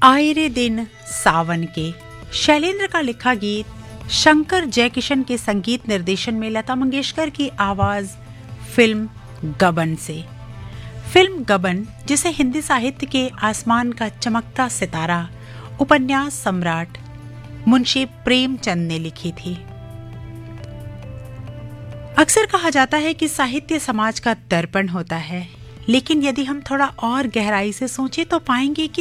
आए रे दिन सावन के शैलेंद्र का लिखा गीत शंकर जयकिशन के संगीत निर्देशन में लता मंगेशकर की आवाज फिल्म गबन से। फिल्म गबन, जिसे हिंदी साहित्य के आसमान का चमकता सितारा उपन्यास सम्राट मुंशी प्रेमचंद ने लिखी थी। अक्सर कहा जाता है कि साहित्य समाज का दर्पण होता है, लेकिन यदि हम थोड़ा और गहराई से सोचें तो पाएंगे कि